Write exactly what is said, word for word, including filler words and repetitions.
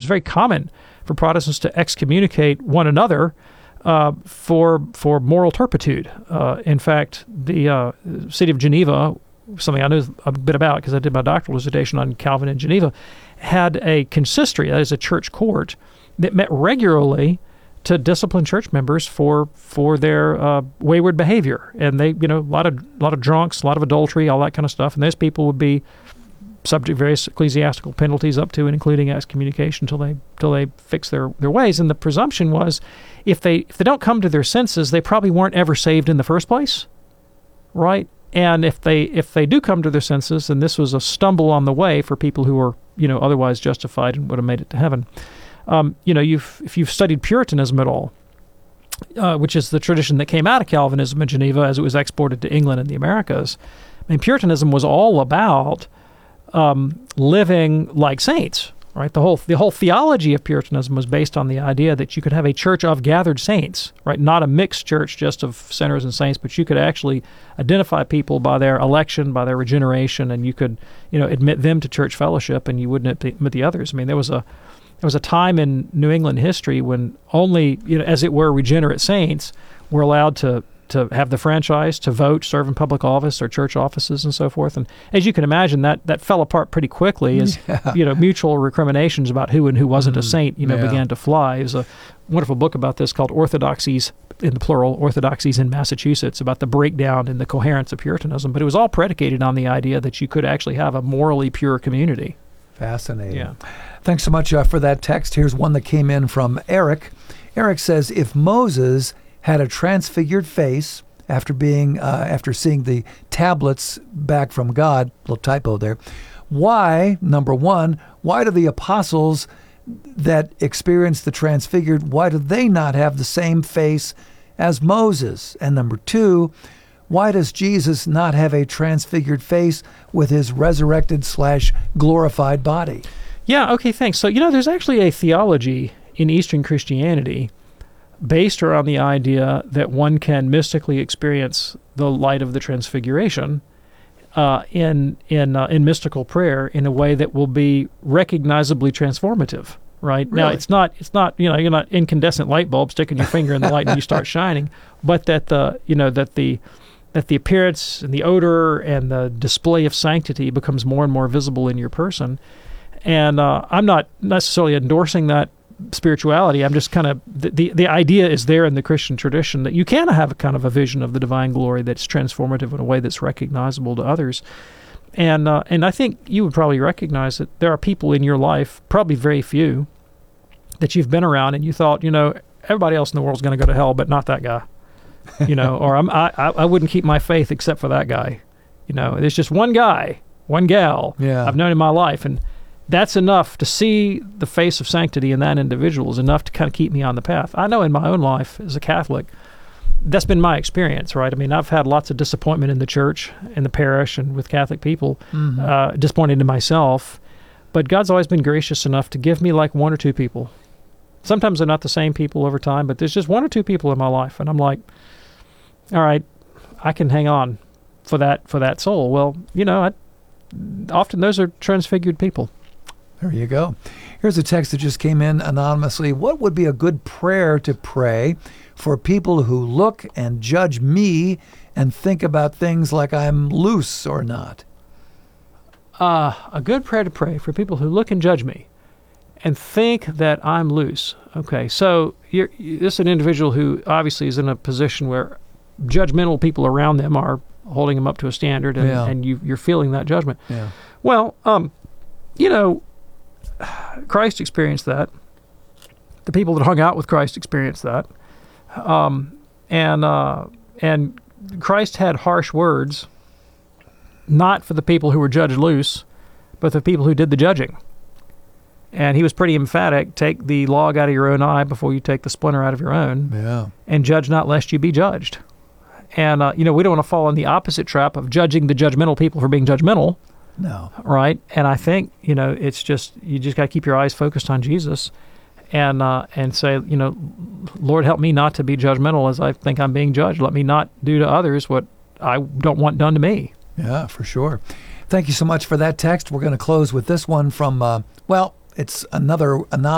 very common for Protestants to excommunicate one another uh, for for moral turpitude. Uh, in fact, the uh, city of Geneva, something I know a bit about because I did my doctoral dissertation on Calvin in Geneva, had a consistory, that is a church court, that met regularly to discipline church members for for their uh, wayward behavior. And they, you know, a lot of a lot of drunks, a lot of adultery, all that kind of stuff. And those people would be subject to various ecclesiastical penalties up to and including excommunication until they till they fix their, their ways. And the presumption was if they if they don't come to their senses, they probably weren't ever saved in the first place, right? And if they if they do come to their senses, and this was a stumble on the way for people who were, you know, otherwise justified and would have made it to heaven. Um, you know, you've if you've studied Puritanism at all, uh, which is the tradition that came out of Calvinism in Geneva as it was exported to England and the Americas. I mean, Puritanism was all about um, living like saints, right? The whole the whole theology of Puritanism was based on the idea that you could have a church of gathered saints, right? Not a mixed church just of sinners and saints, but you could actually identify people by their election, by their regeneration, and you could, you know, admit them to church fellowship, and you wouldn't admit the others. I mean, there was a there was a time in New England history when only, you know, as it were, regenerate saints were allowed to to have the franchise, to vote, serve in public office or church offices and so forth. And as you can imagine, that, that fell apart pretty quickly as, yeah. you know, mutual recriminations about who and who wasn't mm, a saint, you know, yeah. began to fly. There's a wonderful book about this called Orthodoxies, in the plural, Orthodoxies in Massachusetts, about the breakdown in the coherence of Puritanism. But it was all predicated on the idea that you could actually have a morally pure community. Fascinating. Yeah. Thanks so much uh, for that text. Here's one that came in from Eric. Eric says, if Moses had a transfigured face after being uh, after seeing the tablets back from God, little typo there, why, number one, why do the apostles that experienced the transfigured, why do they not have the same face as Moses? And number two, why does Jesus not have a transfigured face with his resurrected slash glorified body? Yeah, okay, thanks. So, you know, there's actually a theology in Eastern Christianity based around the idea that one can mystically experience the light of the transfiguration uh, in in uh, in mystical prayer in a way that will be recognizably transformative. Right really? Now, it's not it's not you know you're not incandescent light bulb sticking your finger in the light and you start shining, but that the you know that the that the appearance and the odor and the display of sanctity becomes more and more visible in your person. And uh, I'm not necessarily endorsing that spirituality. I'm just kind of, the, the the idea is there in the Christian tradition that you can have a kind of a vision of the divine glory that's transformative in a way that's recognizable to others. And uh, and I think you would probably recognize that there are people in your life, probably very few, that you've been around and you thought, you know, everybody else in the world is going to go to hell, but not that guy. You know, or I'm, I I wouldn't keep my faith except for that guy. You know, there's just one guy, one gal yeah. I've known in my life, and that's enough to see the face of sanctity in that individual is enough to kind of keep me on the path. I know in my own life as a Catholic, that's been my experience, right? I mean, I've had lots of disappointment in the church, in the parish, and with Catholic people, mm-hmm. uh, disappointed in myself. But God's always been gracious enough to give me like one or two people. Sometimes they're not the same people over time, but there's just one or two people in my life, and I'm like, all right, I can hang on for that for that soul. Well, you know, I, often those are transfigured people. There you go. Here's a text that just came in anonymously. What would be a good prayer to pray for people who look and judge me and think about things like I'm loose or not? Uh, a good prayer to pray for people who look and judge me and think that I'm loose. Okay, so you're, this is an individual who obviously is in a position where judgmental people around them are holding them up to a standard, and, yeah. and you, you're feeling that judgment. Yeah. Well, um, you know, Christ experienced that. The people that hung out with Christ experienced that. Um, and uh, and Christ had harsh words, not for the people who were judged loose, but the people who did the judging. And he was pretty emphatic, take the log out of your own eye before you take the splinter out of your own, yeah. and judge not lest you be judged. And, uh, you know, we don't want to fall in the opposite trap of judging the judgmental people for being judgmental. No. Right? And I think, you know, it's just, you just got to keep your eyes focused on Jesus and uh, and say, you know, Lord, help me not to be judgmental as I think I'm being judged. Let me not do to others what I don't want done to me. Yeah, for sure. Thank you so much for that text. We're going to close with this one from, uh, well, it's another anonymous